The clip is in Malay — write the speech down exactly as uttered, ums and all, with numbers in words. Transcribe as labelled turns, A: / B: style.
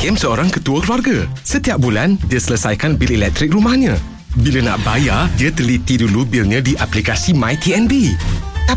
A: Hakim seorang ketua keluarga. Setiap bulan, dia selesaikan bil elektrik rumahnya. Bila nak bayar, dia teliti dulu bilnya di aplikasi MyTNB.